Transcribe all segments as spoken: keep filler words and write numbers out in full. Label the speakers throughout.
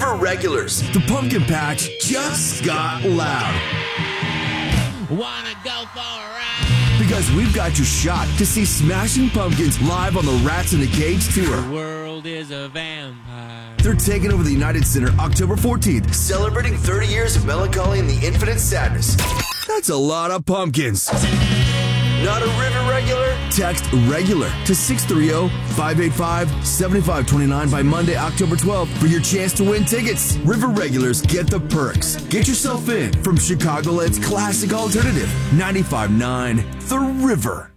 Speaker 1: River Regulars. The pumpkin patch just got loud.
Speaker 2: Wanna go for a ride?
Speaker 1: Because we've got your shot to see Smashing Pumpkins live on the Rats in a Cage tour.
Speaker 2: The world is a vampire.
Speaker 1: They're taking over the United Center October fourteenth, celebrating thirty years of melancholy and the infinite sadness. That's a lot of pumpkins. Not a River Regular? Text REGULAR to six three zero, five eight five, seven five two nine by Monday, October twelfth for your chance to win tickets. River Regulars get the perks. Get yourself in from Chicagoland's classic alternative, ninety-five point nine The River.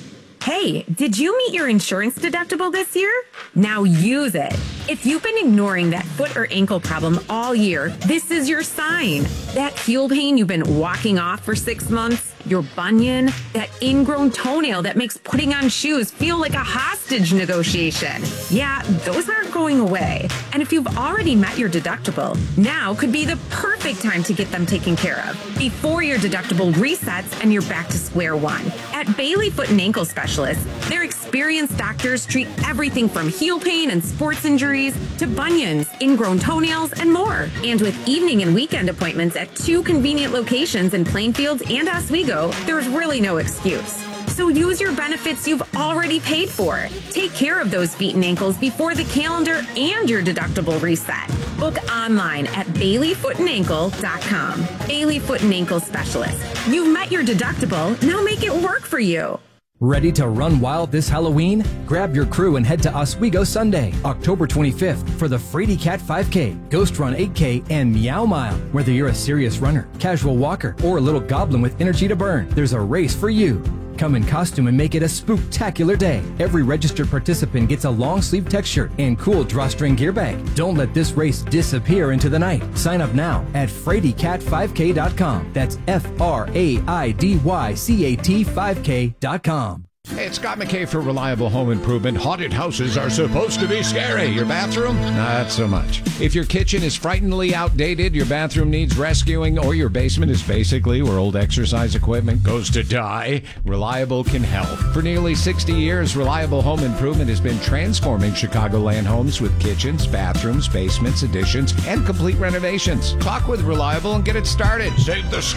Speaker 3: Hey, did you meet your insurance deductible this year? Now use it. If you've been ignoring that foot or ankle problem all year, this is your sign. That heel pain you've been walking off for six months, your bunion, that ingrown toenail that makes putting on shoes feel like a hostage negotiation. Yeah, those aren't going away. And if you've already met your deductible, now could be the perfect time to get them taken care of before your deductible resets and you're back to square one. At Bailey Foot and Ankle Specialists, their experienced doctors treat everything from heel pain and sports injuries to bunions, ingrown toenails, and more. And with evening and weekend appointments at two convenient locations in Plainfield and Oswego, there's really no excuse. So use your benefits you've already paid for. Take care of those feet and ankles before the calendar and your deductible reset. Book online at bailey foot and ankle dot com. Bailey Foot and Ankle Specialist. You've met your deductible, now make it work for you.
Speaker 4: Ready to run wild this Halloween? Grab your crew and head to Oswego Sunday, October twenty-fifth for the Frady Cat five K, Ghost Run eight K, and Meow Mile. Whether you're a serious runner, casual walker, or a little goblin with energy to burn, there's a race for you. Come in costume and make it a spooktacular day. Every registered participant gets a long sleeve tech shirt and cool drawstring gear bag. Don't let this race disappear into the night. Sign up now at frady cat five k dot com. That's F R A I D Y C A T five K dot com.
Speaker 5: Hey, it's Scott McKay for Reliable Home Improvement. Haunted houses are supposed to be scary. Your bathroom? Not so much. If your kitchen is frighteningly outdated, your bathroom needs rescuing, or your basement is basically where old exercise equipment goes to die, Reliable can help. For nearly sixty years, Reliable Home Improvement has been transforming Chicagoland homes with kitchens, bathrooms, basements, additions, and complete renovations. Talk with Reliable and get it started. Save the